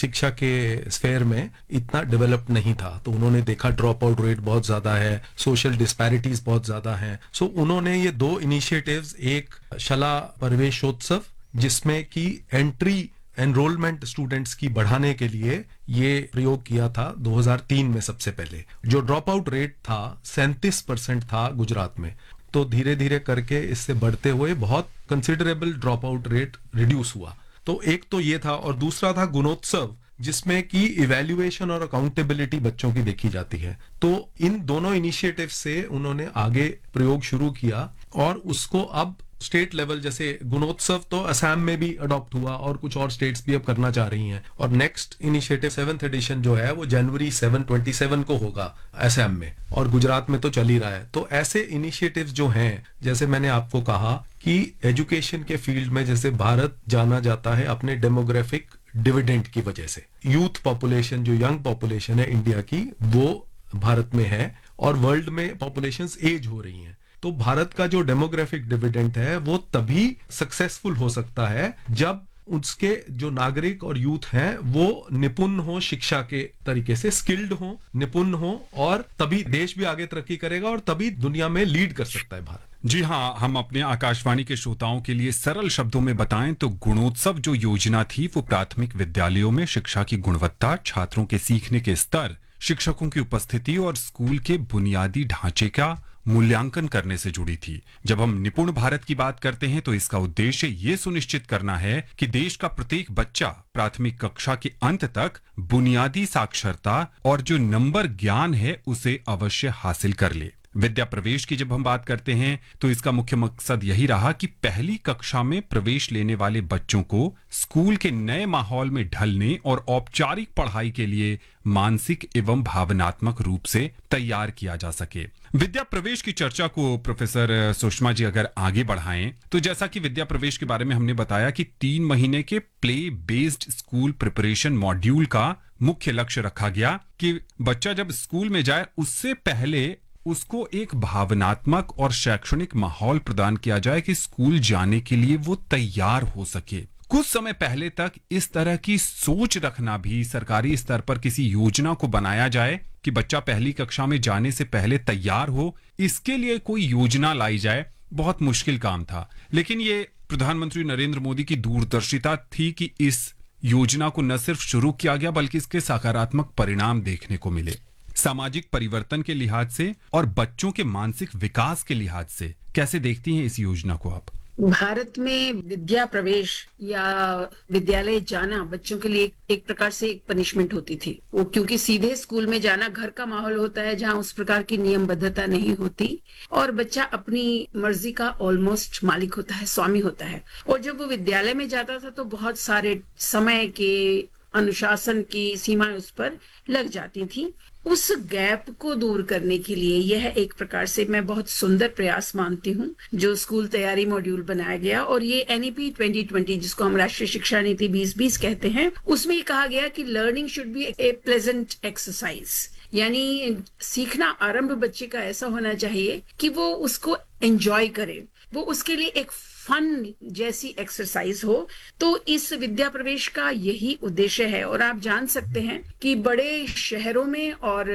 शिक्षा के स्फेयर में इतना डेवलप नहीं था। तो उन्होंने देखा ड्रॉप आउट रेट बहुत ज्यादा है, सोशल डिस्पैरिटीज बहुत ज्यादा हैं। सो उन्होंने ये दो इनिशिएटिव्स, एक शला प्रवेशोत्सव जिसमें कि एंट्री एनरोलमेंट स्टूडेंट्स की बढ़ाने के लिए ये प्रयोग किया था 2003 में। सबसे पहले जो ड्रॉप आउट रेट था 37% था गुजरात में, तो धीरे धीरे करके इससे बढ़ते हुए बहुत considerable drop out rate reduce हुआ। तो एक तो ये था, और दूसरा था गुणोत्सव जिसमें कि इवैल्यूएशन और अकाउंटेबिलिटी बच्चों की देखी जाती है। तो इन दोनों इनिशिएटिव से उन्होंने आगे प्रयोग शुरू किया और उसको अब स्टेट लेवल, जैसे गुणोत्सव तो असम में भी अडॉप्ट हुआ और कुछ और स्टेट्स भी अब करना चाह रही हैं। और नेक्स्ट इनिशिएटिव 7th एडिशन जो है वो जनवरी 27 को होगा असम में, और गुजरात में तो चल ही रहा है। तो ऐसे इनिशिएटिव्स जो हैं, जैसे मैंने आपको कहा कि एजुकेशन के फील्ड में जैसे भारत जाना जाता है अपने डेमोग्राफिक डिविडेंड की वजह से। यूथ पॉपुलेशन, जो यंग पॉपुलेशन है इंडिया की, वो भारत में है और वर्ल्ड में पॉपुलेशंस एज हो रही हैं। तो भारत का जो डेमोग्राफिक डिविडेंड है वो तभी सक्सेसफुल हो सकता है जब उसके जो नागरिक और यूथ हैं वो निपुण हो, शिक्षा के तरीके से स्किल्ड हो, निपुण हो, और तभी देश भी आगे तरक्की करेगा और तभी दुनिया में लीड कर सकता है भारत। जी हाँ, हम अपने आकाशवाणी के श्रोताओं के लिए सरल शब्दों में बताएं तो गुणोत्सव जो योजना थी वो प्राथमिक विद्यालयों में शिक्षा की गुणवत्ता, छात्रों के सीखने के स्तर, शिक्षकों की उपस्थिति और स्कूल के बुनियादी ढांचे का मूल्यांकन करने से जुड़ी थी। जब हम निपुण भारत की बात करते हैं तो इसका उद्देश्य ये सुनिश्चित करना है कि देश का प्रत्येक बच्चा प्राथमिक कक्षा के अंत तक बुनियादी साक्षरता और जो नंबर ज्ञान है उसे अवश्य हासिल कर ले। विद्या प्रवेश की जब हम बात करते हैं तो इसका मुख्य मकसद यही रहा कि पहली कक्षा में प्रवेश लेने वाले बच्चों को स्कूल के नए माहौल में ढलने और औपचारिक पढ़ाई के लिए मानसिक एवं भावनात्मक रूप से तैयार किया जा सके। विद्या प्रवेश की चर्चा को प्रोफेसर सुषमा जी अगर आगे बढ़ाएं तो जैसा कि विद्या प्रवेश के बारे में हमने बताया कि 3 महीने के play based school preparation module का मुख्य लक्ष्य रखा गया कि बच्चा जब स्कूल में जाए उससे पहले उसको एक भावनात्मक और शैक्षणिक माहौल प्रदान किया जाए कि स्कूल जाने के लिए वो तैयार हो सके। कुछ समय पहले तक इस तरह की सोच रखना भी, सरकारी स्तर पर किसी योजना को बनाया जाए कि बच्चा पहली कक्षा में जाने से पहले तैयार हो, इसके लिए कोई योजना लाई जाए, बहुत मुश्किल काम था। लेकिन ये प्रधानमंत्री नरेंद्र मोदी की दूरदर्शिता थी कि इस योजना को न सिर्फ शुरू किया गया बल्कि इसके सकारात्मक परिणाम देखने को मिले। सामाजिक परिवर्तन के लिहाज से और बच्चों के मानसिक विकास के लिहाज से कैसे देखती हैं इस योजना को आप? भारत में विद्या प्रवेश या विद्यालय जाना बच्चों के लिए एक प्रकार से एक पनिशमेंट होती थी। वो क्योंकि सीधे स्कूल में जाना घर का माहौल होता है जहाँ उस प्रकार की नियमबद्धता नहीं होती और बच्चा अपनी मर्जी का ऑलमोस्ट मालिक होता है, स्वामी होता है। और जब वो विद्यालय में जाता था तो बहुत सारे समय के, अनुशासन की सीमाएं उस पर लग जाती थी। उस गैप को दूर करने के लिए यह एक प्रकार से मैं बहुत सुंदर प्रयास मानती हूँ जो स्कूल तैयारी मॉड्यूल बनाया गया। और ये NEP 2020 जिसको हम राष्ट्रीय शिक्षा नीति 2020 कहते हैं, उसमें कहा गया कि learning should be A pleasant exercise, यानी सीखना आरंभ बच्चे का ऐसा होना चाहिए कि वो उसको एंजॉय करे, वो उसके लिए एक फन जैसी एक्सरसाइज हो। तो इस विद्या प्रवेश का यही उद्देश्य है। और आप जान सकते हैं कि बड़े शहरों में और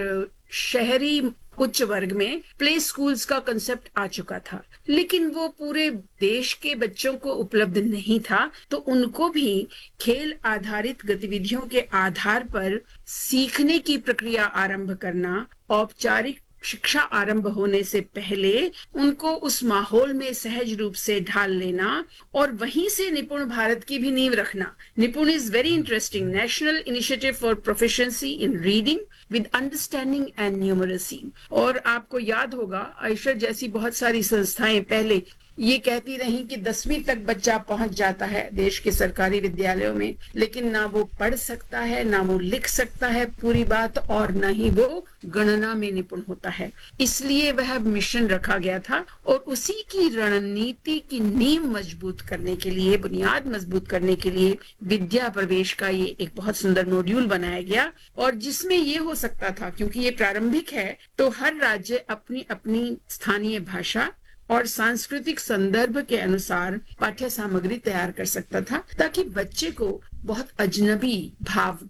शहरी उच्च वर्ग में प्ले स्कूल्स का कंसेप्ट आ चुका था, लेकिन वो पूरे देश के बच्चों को उपलब्ध नहीं था। तो उनको भी खेल आधारित गतिविधियों के आधार पर सीखने की प्रक्रिया आरंभ करना, औपचारिक शिक्षा आरंभ होने से पहले उनको उस माहौल में सहज रूप से ढाल लेना और वहीं से निपुण भारत की भी नींव रखना। निपुण is very interesting, national initiative for proficiency in reading with understanding and numeracy. और आपको याद होगा आयशर जैसी बहुत सारी संस्थाएं पहले ये कहती रही कि 10वीं तक बच्चा पहुंच जाता है देश के सरकारी विद्यालयों में, लेकिन ना वो पढ़ सकता है, ना वो लिख सकता है पूरी बात, और ना ही वो गणना में निपुण होता है। इसलिए वह मिशन रखा गया था और उसी की रणनीति की नींव मजबूत करने के लिए, बुनियाद मजबूत करने के लिए विद्या प्रवेश का ये एक बहुत सुंदर मॉड्यूल बनाया गया। और जिसमें ये हो सकता था, क्योंकि ये प्रारंभिक है, तो हर राज्य अपनी अपनी स्थानीय भाषा और सांस्कृतिक संदर्भ के अनुसार पाठ्य सामग्री तैयार कर सकता था ताकि बच्चे को बहुत अजनबी भाव